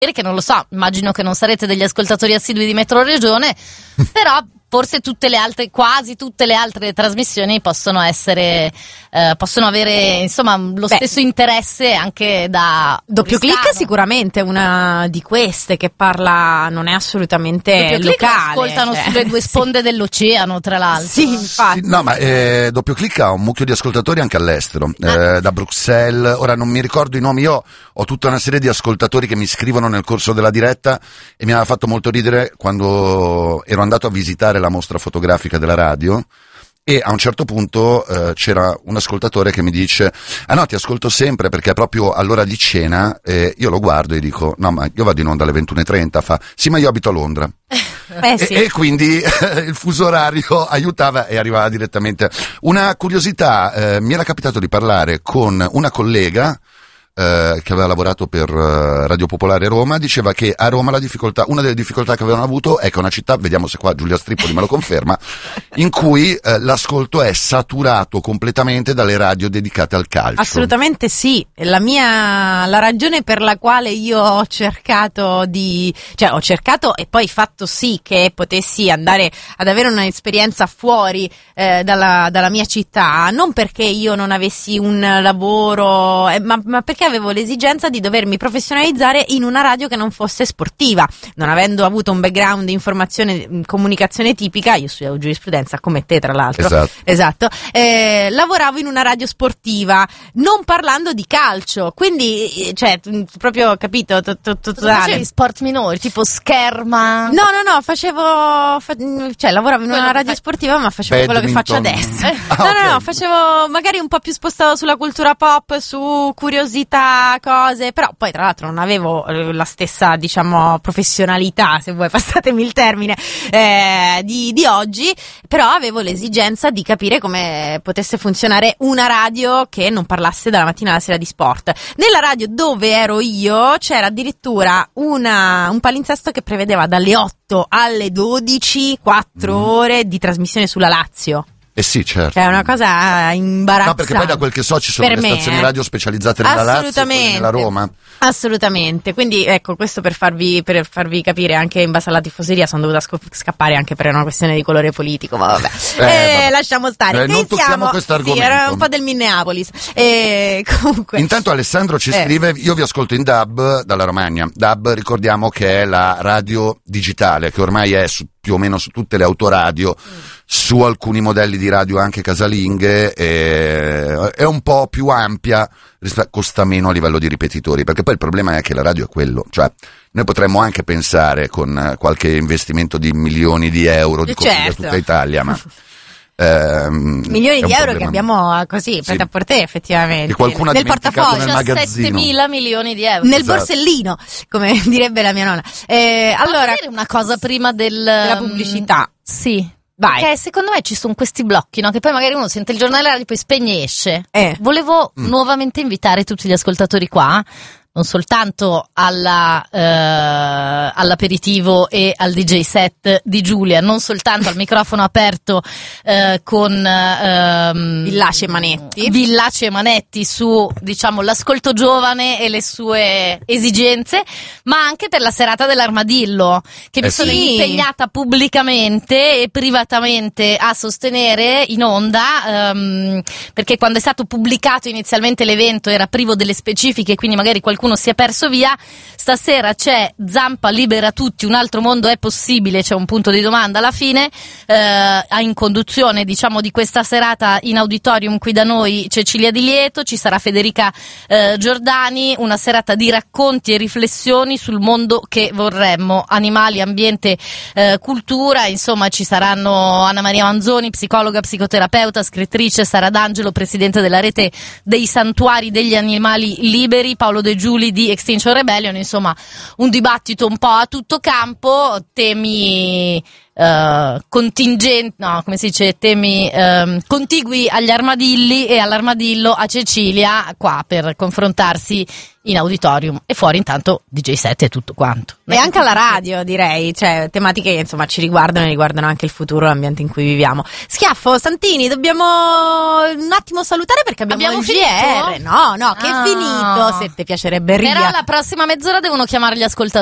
che non lo so, immagino che non sarete degli ascoltatori assidui di Metro Regione, però forse quasi tutte le altre trasmissioni possono avere insomma lo stesso interesse anche da Doppio Clic. Sicuramente una di queste che parla, non è assolutamente Doppio Clic locale, ascoltano sulle due sponde dell'oceano, tra l'altro. Sì, infatti. Sì, no, ma Doppio Clic ha un mucchio di ascoltatori anche all'estero, da Bruxelles. Ora non mi ricordo i nomi, io ho tutta una serie di ascoltatori che mi scrivono nel corso della diretta, e mi aveva fatto molto ridere quando ero andato a visitare la mostra fotografica della radio, e a un certo punto c'era un ascoltatore che mi dice: ah no, ti ascolto sempre perché è proprio all'ora di cena, e io lo guardo e dico: no, ma io vado in onda alle 21:30. Fa: sì, ma io abito a Londra. Sì. E quindi il fuso orario aiutava e arrivava direttamente. Una curiosità, mi era capitato di parlare con una collega che aveva lavorato per Radio Popolare Roma. Diceva che a Roma una delle difficoltà che avevano avuto è che è una città, vediamo se qua Giulia Strippoli me lo conferma, in cui l'ascolto è saturato completamente dalle radio dedicate al calcio. Assolutamente sì. La ragione per la quale io ho cercato e poi fatto sì che potessi andare ad avere un'esperienza fuori dalla mia città, non perché io non avessi un lavoro, ma perché avevo l'esigenza di dovermi professionalizzare in una radio che non fosse sportiva, non avendo avuto un background di informazione, comunicazione tipica. Io studiavo giurisprudenza come te, tra l'altro. Esatto. Lavoravo in una radio sportiva, non parlando di calcio, quindi proprio capito facevi sport minori, tipo scherma? No, lavoravo in una radio sportiva, ma facevo quello che faccio adesso. No, facevo magari un po' più spostato sulla cultura pop, su curiosità, cose, però poi tra l'altro non avevo la stessa, diciamo, professionalità, se vuoi, passatemi il termine, di oggi, però avevo l'esigenza di capire come potesse funzionare una radio che non parlasse dalla mattina alla sera di sport. Nella radio dove ero io c'era addirittura un palinsesto che prevedeva dalle 8 alle 12 4 ore di trasmissione sulla Lazio. Eh sì, certo. È una cosa imbarazzante. No, perché poi da quel che so ci sono le stazioni radio specializzate nella Lazio e nella Roma. Assolutamente. Quindi ecco, questo per farvi capire, anche in base alla tifoseria sono dovuta scappare anche per una questione di colore politico, ma vabbè. Lasciamo stare. Non tocchiamo questo argomento. Sì, era un po' del Minneapolis. Comunque. Intanto Alessandro ci scrive: io vi ascolto in DAB dalla Romagna. DAB, ricordiamo che è la radio digitale, che ormai è più o meno su tutte le autoradio, su alcuni modelli di radio anche casalinghe, è un po' più ampia, costa meno a livello di ripetitori, perché poi il problema è che la radio è quello, cioè noi potremmo anche pensare con qualche investimento di milioni di euro di coprire tutta Italia, ma milioni di euro che abbiamo così per te, effettivamente, che qualcuno nel portafoglio, nel magazzino, 7.000 milioni di euro nel borsellino, come direbbe la mia nonna. Allora, dire una cosa prima della pubblicità. Sì. Vai. Perché secondo me ci sono questi blocchi, no? Che poi magari uno sente il giornale radio, poi spegne e esce. Volevo nuovamente invitare tutti gli ascoltatori qua, non soltanto all'aperitivo e al DJ set di Giulia, non soltanto al microfono aperto con Villace e Manetti su, diciamo, l'ascolto giovane e le sue esigenze, ma anche per la serata dell'Armadillo, che mi sono impegnata pubblicamente e privatamente a sostenere in onda, perché quando è stato pubblicato inizialmente l'evento era privo delle specifiche, quindi magari qualcuno si è perso via. Stasera c'è Zampa libera tutti, un altro mondo è possibile, c'è un punto di domanda alla fine, in conduzione, diciamo, di questa serata in auditorium qui da noi Cecilia Di Lieto, ci sarà Federica Giordani, una serata di racconti e riflessioni sul mondo che vorremmo, animali, ambiente, cultura, insomma ci saranno Anna Maria Manzoni, psicologa, psicoterapeuta, scrittrice, Sara D'Angelo, presidente della rete dei santuari degli animali liberi, Paolo De Giuli di Extinction Rebellion, insomma un dibattito un po' a tutto campo, temi contingenti, no, come si dice, temi contigui agli Armadilli e all'Armadillo a Cecilia qua per confrontarsi in auditorium e fuori intanto DJ set e tutto quanto. E anche alla radio, direi, cioè tematiche che insomma ci riguardano e riguardano anche il futuro, l'ambiente in cui viviamo. Schiaffo, Santini, dobbiamo un attimo salutare perché abbiamo il finito? GR. No, che è finito, se ti piacerebbe ridere. Però la prossima mezz'ora devono chiamare gli ascoltatori.